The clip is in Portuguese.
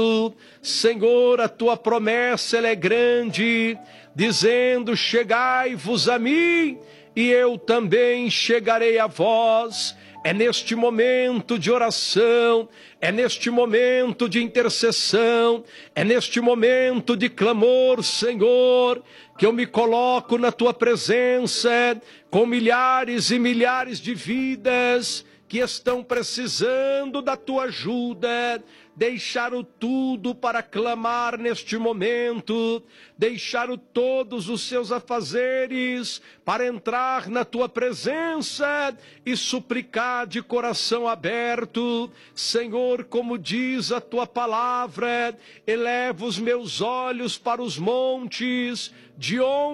Senhor, a tua promessa ela é grande, dizendo: chegai-vos a mim, e eu também chegarei a vós. É neste momento de oração, é neste momento de intercessão, é neste momento de clamor, Senhor, que eu me coloco na tua presença, com milhares e milhares de vidas que estão precisando da tua ajuda. Deixaram tudo para clamar neste momento, deixaram todos os seus afazeres para entrar na tua presença e suplicar de coração aberto. Senhor, como diz a tua palavra, eleva os meus olhos para os montes, de onde